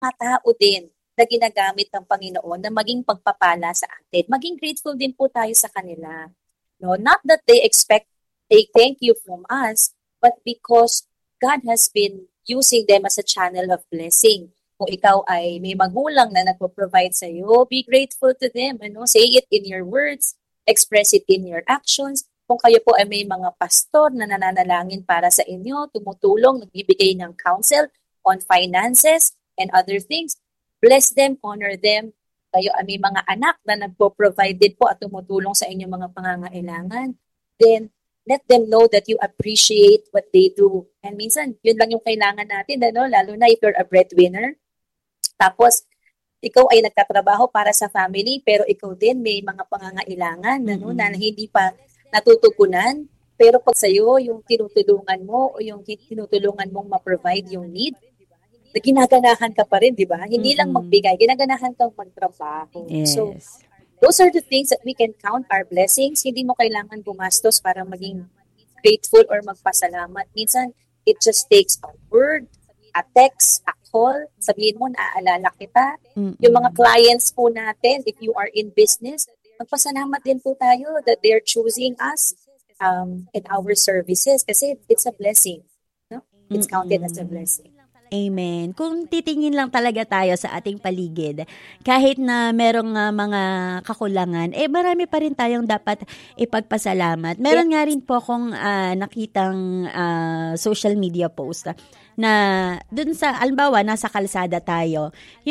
mga tao din na ginagamit ng Panginoon na maging pagpapala sa atin. Maging grateful din po tayo sa kanila. No, not that they expect a thank you from us, but because God has been using them as a channel of blessing. Kung ikaw ay may magulang na nagpo-provide sa iyo, be grateful to them. Say it in your words, express it in your actions. Kung kayo po ay may mga pastor na nananalangin para sa inyo, tumutulong, nagbibigay ng counsel on finances and other things, bless them, honor them. Kayo ay may mga anak na nagpo-provide din po at tumutulong sa inyong mga pangangailangan, then let them know that you appreciate what they do. And minsan, yun lang yung kailangan natin, lalo na if you're a breadwinner. Tapos, ikaw ay nagtatrabaho para sa family, pero ikaw din may mga pangangailangan na hindi pa natutugunan. Pero pag sa'yo, yung tinutulungan mo o yung tinutulungan mong ma-provide yung need, na ginaganahan ka pa rin, di ba? Hindi lang magbigay, ginaganahan kang magtrabaho. Yes. So, those are the things that we can count our blessings. Hindi mo kailangan gumastos para maging grateful or magpasalamat. Minsan, it just takes a word, a text, a call. Sabihin mo, naaalala kita. Yung mga clients po natin, if you are in business, magpasalamat din po tayo that they're choosing us in our services kasi it's a blessing. No? It's counted as a blessing. Amen. Kung titingin lang talaga tayo sa ating paligid, kahit na merong mga kakulangan, marami pa rin tayong dapat ipagpasalamat. Meron nga rin po akong nakitang social media post na dun sa, alimbawa, nasa kalsada tayo,